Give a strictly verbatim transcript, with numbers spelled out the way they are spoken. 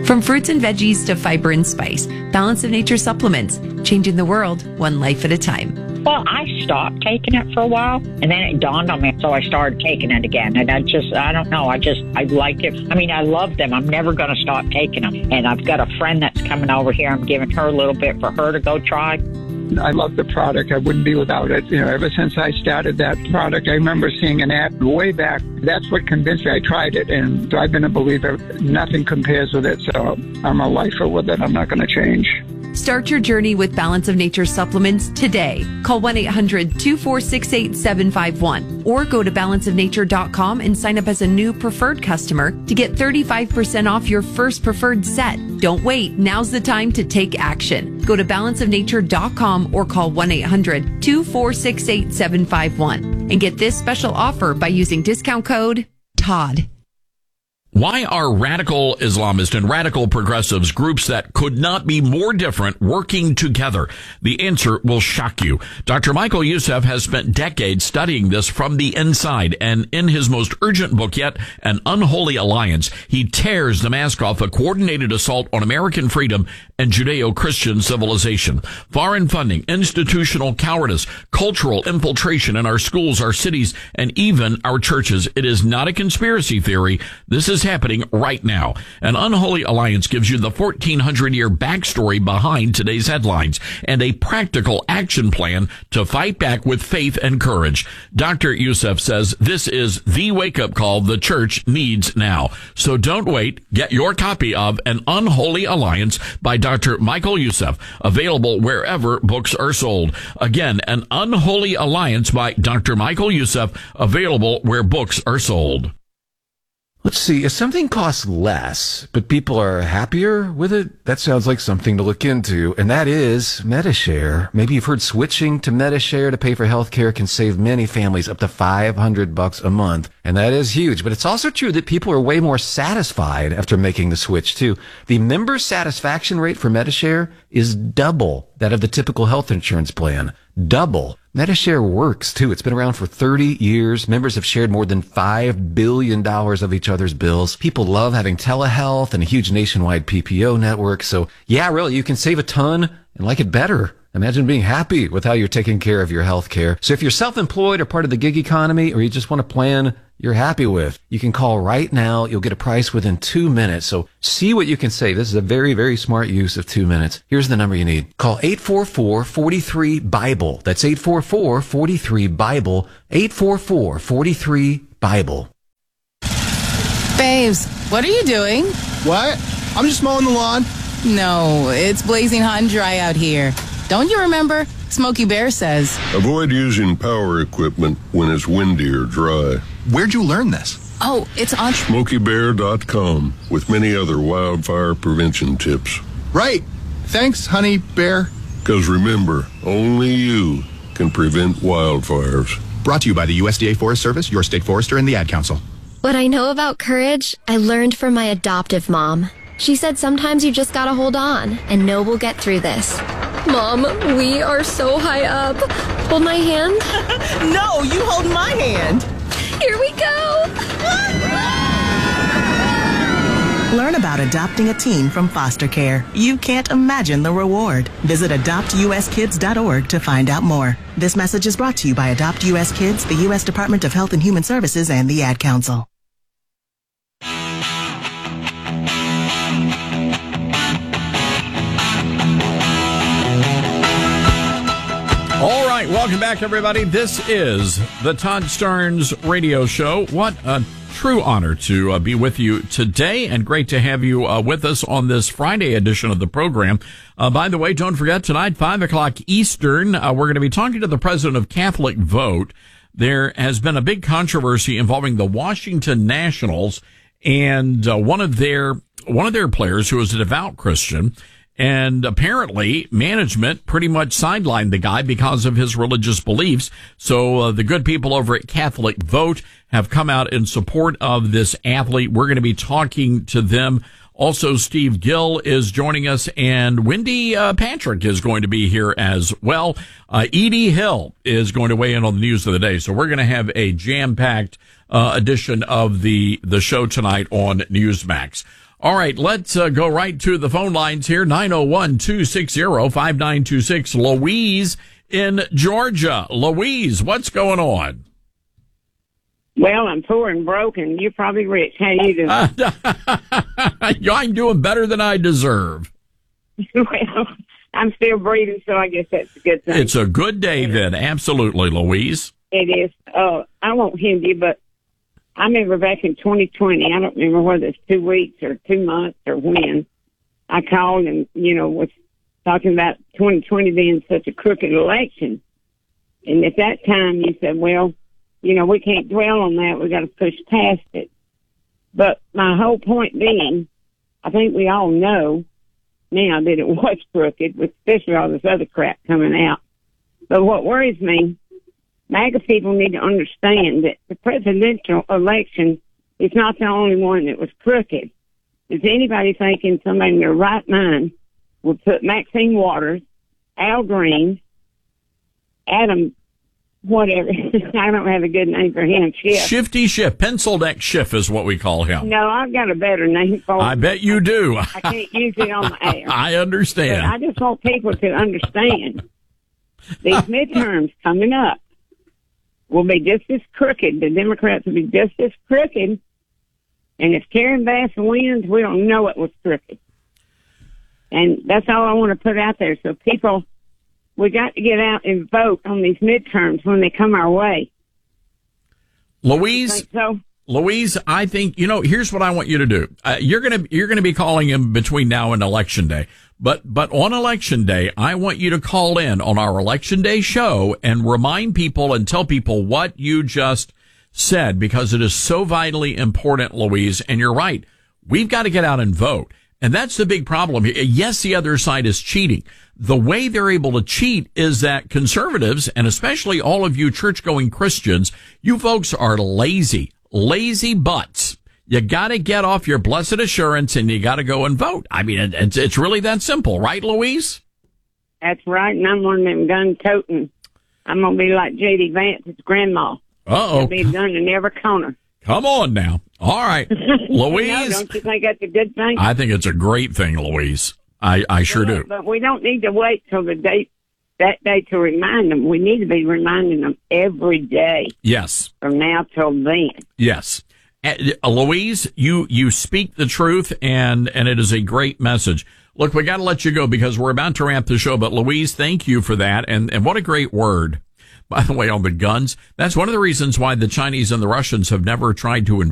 From fruits and veggies to fiber and spice, Balance of Nature supplements, changing the world one life at a time. Well, I stopped taking it for a while, and then it dawned on me, so I started taking it again. And I just, I don't know, I just, I like it. I mean, I love them. I'm never going to stop taking them. And I've got a friend that's coming over here. I'm giving her a little bit for her to go try. I love the product. I wouldn't be without it. You know, ever since I started that product, I remember seeing an ad way back. That's what convinced me. I tried it, and I've been a believer. Nothing compares with it, so I'm a lifer with it. I'm not going to change. Start your journey with Balance of Nature supplements today. Call one eight hundred two four six eight seven five one or go to balance of nature dot com and sign up as a new preferred customer to get thirty-five percent off your first preferred set. Don't wait. Now's the time to take action. Go to balance of nature dot com or call one eight hundred two four six eight seven five one and get this special offer by using discount code Todd. Why are radical Islamists and radical progressives, groups that could not be more different, working together? The answer will shock you. Doctor Michael Youssef has spent decades studying this from the inside, and in his most urgent book yet, An Unholy Alliance, he tears the mask off a coordinated assault on American freedom and Judeo-Christian civilization. Foreign funding, institutional cowardice, cultural infiltration in our schools, our cities, and even our churches. It is not a conspiracy theory. This is happening right now. An Unholy Alliance gives you the fourteen hundred year backstory behind today's headlines and a practical action plan to fight back with faith and courage. Doctor Youssef says this is the wake-up call the church needs now. So don't wait. Get your copy of An Unholy Alliance by Doctor Michael Youssef, available wherever books are sold. Again, An Unholy Alliance by Doctor Michael Youssef, available where books are sold. Let's see, if something costs less, but people are happier with it, that sounds like something to look into, and that is Medi-Share. Maybe you've heard switching to Medi-Share to pay for healthcare can save many families up to five hundred bucks a month, and that is huge. But it's also true that people are way more satisfied after making the switch, too. The member satisfaction rate for Medi-Share is double that of the typical health insurance plan. Double. Medi-Share works, too. It's been around for thirty years. Members have shared more than five billion dollars of each other's bills. People love having telehealth and a huge nationwide P P O network. So, yeah, really, you can save a ton and like it better. Imagine being happy with how you're taking care of your health care. So if you're self-employed or part of the gig economy, or you just want a plan you're happy with, you can call right now. You'll get a price within two minutes. So see what you can save. This is a very, very smart use of two minutes. Here's the number you need. Call eight four four, four three, BIBLE. That's eight four four, four three, BIBLE. eight four four, four three, BIBLE. Babes, what are you doing? What? I'm just mowing the lawn. No, it's blazing hot and dry out here. Don't you remember? Smokey Bear says, avoid using power equipment when it's windy or dry. Where'd you learn this? Oh, it's on smokey bear dot com with many other wildfire prevention tips. Right. Thanks, honey bear. Because remember, only you can prevent wildfires. Brought to you by the U S D A Forest Service, your state forester, and the Ad Council. What I know about courage, I learned from my adoptive mom. She said sometimes you just gotta hold on and know we'll get through this. Mom, we are so high up. Hold my hand. No, you hold my hand. Here we go. Learn about adopting a teen from foster care. You can't imagine the reward. Visit adopt u s kids dot org to find out more. This message is brought to you by Adopt U S Kids, the U S Department of Health and Human Services, and the Ad Council. All right, welcome back, everybody. This is the Todd Starnes Radio Show. What a true honor to uh, be with you today, and great to have you uh, with us on this Friday edition of the program. Uh, by the way, don't forget, tonight, five o'clock Eastern, uh, we're going to be talking to the president of Catholic Vote. There has been a big controversy involving the Washington Nationals and uh, one of their one of their players who is a devout Christian. And apparently, management pretty much sidelined the guy because of his religious beliefs. So uh, the good people over at Catholic Vote have come out in support of this athlete. We're going to be talking to them. Also, Steve Gill is joining us, and Wendy uh, Patrick is going to be here as well. Uh, Edie Hill is going to weigh in on the news of the day. So we're going to have a jam-packed uh, edition of the, the show tonight on Newsmax. All right, let's uh, go right to the phone lines here. nine oh one, two six zero, five nine two six. Louise in Georgia. Louise, what's going on? Well, I'm poor and broken. You're probably rich. How you doing? I'm doing better than I deserve. Well, I'm still breathing, so I guess that's a good thing. It's a good day then. Absolutely, Louise. It is. Uh, I won't hinder you, but I remember back in twenty twenty, I don't remember whether it's two weeks or two months or when, I called and, you know, was talking about twenty twenty being such a crooked election. And at that time, you said, well, you know, we can't dwell on that. We got to push past it. But my whole point being, I think we all know now that it was crooked, with especially all this other crap coming out. But what worries me, MAGA people need to understand that the presidential election is not the only one that was crooked. Is anybody thinking somebody in their right mind would put Maxine Waters, Al Green, Adam, whatever, I don't have a good name for him, Schiff. Shifty Schiff, pencil neck Schiff is what we call him. No, I've got a better name for him. I bet you do. I can't use it on the air. I understand. But I just want people to understand these midterms coming up will be just as crooked. The Democrats will be just as crooked. And if Karen Bass wins, we don't know it was crooked. And that's all I want to put out there. So people, we got to get out and vote on these midterms when they come our way. Louise, so? Louise, I think, you know, here's what I want you to do. Uh, you're going to, you're going to be calling him between now and election day. But, but on election day, I want you to call in on our election day show and remind people and tell people what you just said, because it is so vitally important, Louise. And you're right. We've got to get out and vote. And that's the big problem here. Yes, the other side is cheating. The way they're able to cheat is that conservatives, and especially all of you church-going Christians, you folks are lazy, lazy butts. You got to get off your blessed assurance and you got to go and vote. I mean, it's, it's really that simple, right, Louise? That's right. And I'm one of them gun-toting. I'm going to be like J D Vance's grandma. Uh-oh. There'll be a gun in every corner. Come on now. All right. Louise. No, don't you think that's a good thing? I think it's a great thing, Louise. I, I sure yeah, do. But we don't need to wait till the date, that day to remind them. We need to be reminding them every day. Yes. From now till then. Yes. Uh, Louise, you, you speak the truth, and, and it is a great message. Look, we got to let you go because we're about to ramp the show, but Louise, thank you for that. And, and what a great word. By the way, on the guns, that's one of the reasons why the Chinese and the Russians have never tried to invade